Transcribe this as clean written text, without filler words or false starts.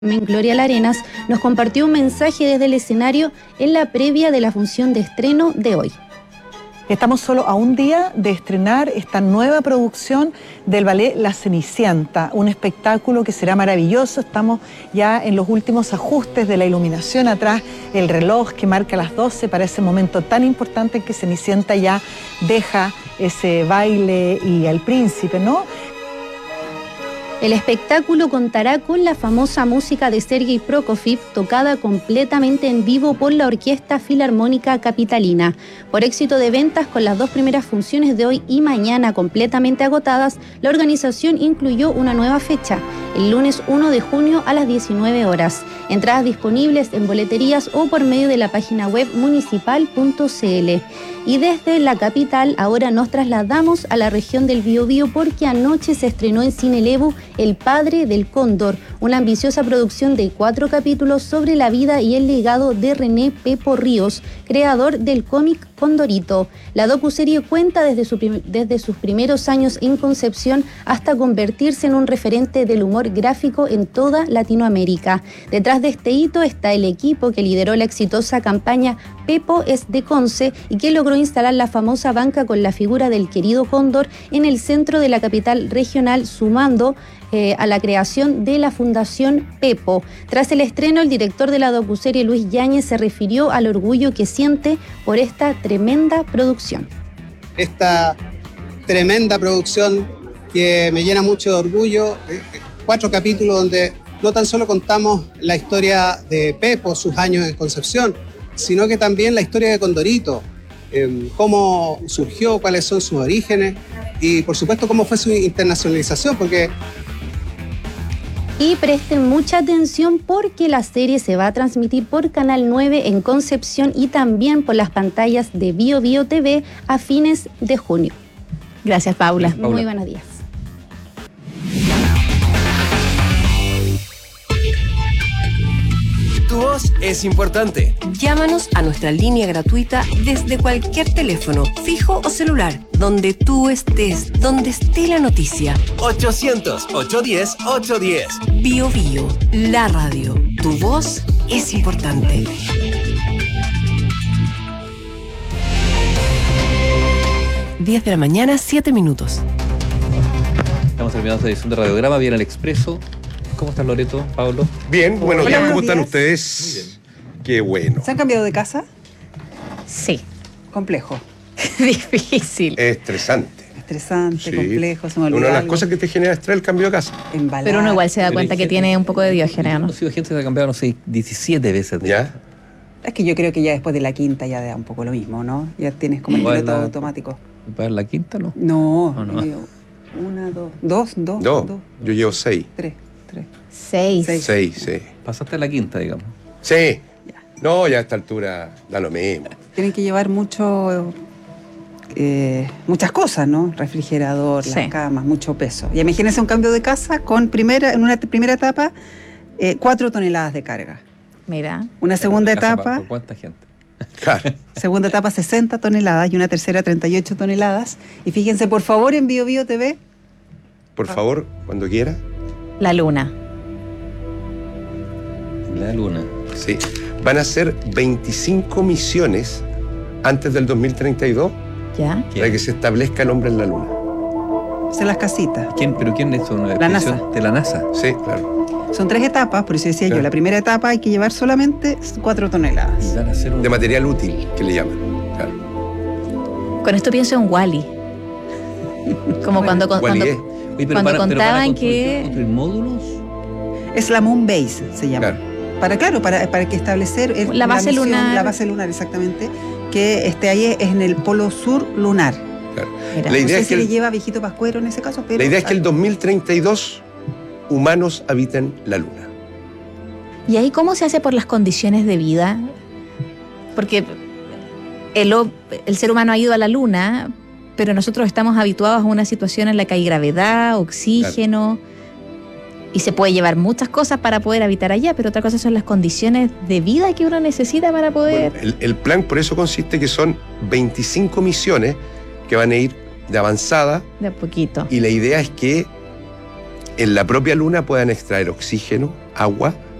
Gloria Larenas nos compartió un mensaje desde el escenario en la previa de la función de estreno de hoy. Estamos solo a un día de estrenar esta nueva producción del ballet La Cenicienta, un espectáculo que será maravilloso. Estamos ya en los últimos ajustes de la iluminación, atrás el reloj que marca las 12 para ese momento tan importante en que Cenicienta ya deja ese baile y al príncipe, ¿no? El espectáculo contará con la famosa música de Sergei Prokofiev, tocada completamente en vivo por la Orquesta Filarmónica Capitalina. Por éxito de ventas con las dos primeras funciones de hoy y mañana completamente agotadas, la organización incluyó una nueva fecha, el lunes 1 de junio a las 19 horas. Entradas disponibles en boleterías o por medio de la página web municipal.cl. Y desde la capital ahora nos trasladamos a la región del Biobío porque anoche se estrenó en Cine Lebu El Padre del Cóndor, una ambiciosa producción de 4 capítulos sobre la vida y el legado de René Pepo Ríos, creador del cómic Condorito. La docuserie cuenta desde sus primeros años en concepción hasta convertirse en un referente del humor gráfico en toda Latinoamérica. Detrás de este hito está el equipo que lideró la exitosa campaña Pepo es de Conce y que logró instalar la famosa banca con la figura del querido cóndor en el centro de la capital regional, sumando a la creación de la Fundación Pepo. Tras el estreno, el director de la docuserie, Luis Yáñez, se refirió al orgullo que siente por esta tremenda producción. Esta tremenda producción que me llena mucho de orgullo, 4 capítulos donde no tan solo contamos la historia de Pepo, sus años en Concepción, sino que también la historia de Condorito, cómo surgió, cuáles son sus orígenes y por supuesto cómo fue su internacionalización, porque... Y presten mucha atención porque la serie se va a transmitir por Canal 9 en Concepción y también por las pantallas de BioBio TV a fines de junio. Gracias, Paula. Muy buenos días. Tu voz es importante. Llámanos a nuestra línea gratuita desde cualquier teléfono, fijo o celular, donde tú estés, donde esté la noticia. 800-810-810. Bio Bio, la radio. Tu voz es importante. Diez de la mañana, 7 minutos. Estamos terminando esta edición de Radiograma, viene el Expreso. ¿Cómo estás, Loreto, Pablo? Bien, buenos días, ¿cómo están días. ustedes? Qué bueno. ¿Se han cambiado de casa? Sí. Complejo. Difícil. Estresante. Estresante, Sí. complejo, se me olvidó Una de las algo. cosas que te genera estrés es el cambio de casa. Embalar. Pero uno igual se da Pero cuenta hay que gente- tiene un poco de Diógenes, ¿no? Ha sido gente que ha cambiado, no sé, 17 veces. ¿Ya? Es que yo creo que ya después de la quinta ya da un poco lo mismo, ¿no? Ya tienes como el Igual piloto la- automático. ¿Para la quinta, no? No, No, no. una, dos, dos, Dos. Yo llevo 6. tres. 6. 6, sí. Pasaste a la quinta, digamos. Sí. No, ya a esta altura da lo mismo. Tienen que llevar muchas cosas, ¿no? Refrigerador, Sí. las camas, mucho peso. Y imagínense un cambio de casa con en una primera etapa, 4 toneladas de carga. Mira. Una segunda ¿Casa etapa, ¿Por cuánta gente? Claro. 60 toneladas y una tercera 38 toneladas. Y fíjense, por favor, en BioBio TV, Por favor, cuando quiera. La luna. La luna. Sí. Van a ser 25 misiones antes del 2032 ¿Ya? ¿Quién? para que se establezca el hombre en la luna. son las casitas. ¿Pero quién hizo una La expedición NASA. de la NASA? Sí, claro. Son 3 etapas, por eso decía yo, Claro. la primera etapa hay que llevar solamente 4 toneladas. Y van a hacer un... De material útil, que le llaman. Claro. Con esto pienso en Wall-E. Como cuando ¿Cuál es? Oye, cuando van a contaban construir que- módulos. Es la Moon Base, se llama. Claro. Para que establecer La base lunar. La base lunar, exactamente, que esté ahí es en el polo sur lunar. Claro. Mira, La No idea sé es si que le el- lleva viejito Pascuero en ese caso, pero... La idea es que el 2032 humanos habiten la luna. ¿Y ahí cómo se hace por las condiciones de vida? Porque el ser humano ha ido a la luna, pero nosotros estamos habituados a una situación en la que hay gravedad, oxígeno, y se puede llevar muchas cosas para poder habitar allá, pero otra cosa son las condiciones de vida que uno necesita para poder... Bueno, el plan por eso consiste que son 25 misiones que van a ir de avanzada De a poquito. y la idea es que en la propia luna puedan extraer oxígeno, agua